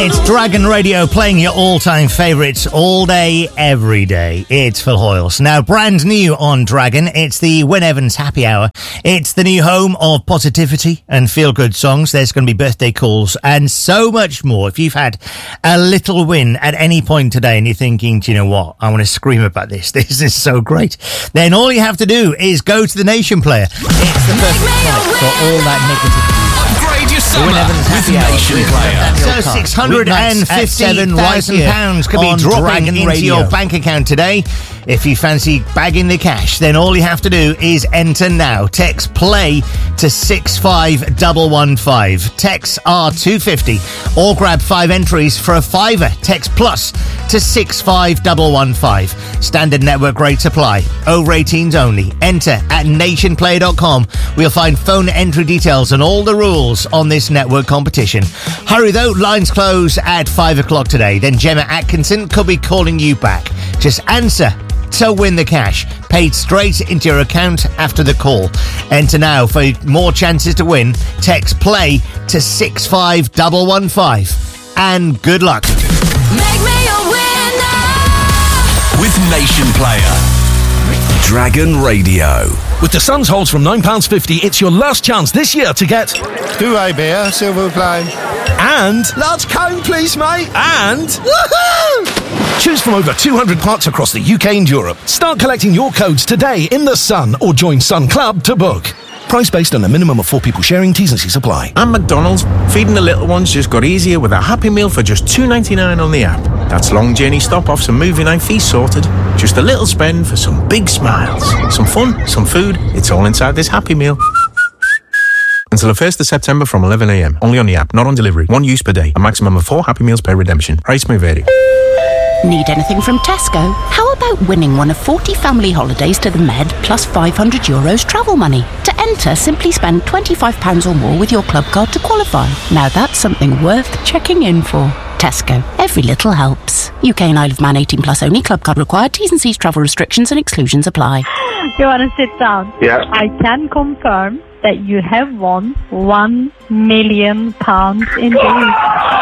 It's Dragon Radio playing your all-time favourites all day, every day. It's Phil Hoyles. Now, brand new on Dragon, it's the Wyn Evans Happy Hour. It's the new home of positivity and feel-good songs. There's going to be birthday calls and so much more. If you've had a little win at any point today and you're thinking, do you know what? I want to scream about this. This is so great. Then all you have to do is go to the Nation Player. It's the perfect time for all that negativity. Upgrade your summer with Nation Player. So £650,000 could be dropping into your bank account today. If you fancy bagging the cash, then all you have to do is enter now. Text PLAY to 65115. Text R250 or grab 5 entries for a £5. Text PLUS to 65115. Standard network rates apply. Over 18s only. Enter at nationplayer.com. We'll find phone entry details and all the rules on this network competition. Hurry though, lines close at 5 o'clock today. Then Gemma Atkinson could be calling you back. Just answer to win the cash, paid straight into your account after the call. Enter now for more chances to win. Text PLAY to 65115. And good luck. Make me a winner With Nation Player. Dragon Radio. With the Suns holds from £9.50, it's your last chance this year to get... Two-way beer, silver play. And... Large cone, please, mate. And... Woohoo! Choose from over 200 parks across the UK and Europe. Start collecting your codes today in the Sun or join Sun Club to book. Price based on a minimum of 4 people sharing. T's and C's apply. And McDonald's, feeding the little ones just got easier with a Happy Meal for just $2.99 on the app. That's long journey stop-offs and movie night feast sorted. Just a little spend for some big smiles. Some fun, some food, it's all inside this Happy Meal. Until the 1st of September from 11 a.m. Only on the app, not on delivery. 1 use per day. A maximum of 4 Happy Meals per redemption. Price may vary. Need anything from Tesco? How about winning one of 40 family holidays to the Med plus €500 travel money? To enter, simply spend £25 or more with your club card to qualify. Now that's something worth checking in for. Tesco. Every little helps. UK and Isle of Man 18 plus only. Club card required. T's and C's travel restrictions and exclusions apply. You want to sit down? Yeah. I can confirm that you have won £1 million indeed.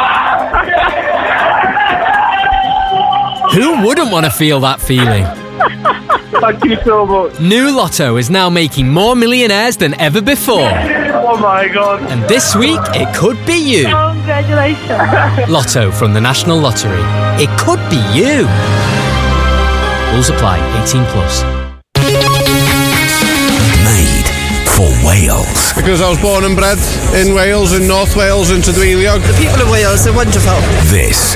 Who wouldn't want to feel that feeling? Thank you so much. New Lotto is now making more millionaires than ever before. Oh my God. And this week, it could be you. Congratulations. Lotto from the National Lottery. It could be you. Rules apply. 18 plus. Made for Wales. Because I was born and bred in Wales, in North Wales, in Tudwiliog. The people of Wales are wonderful. This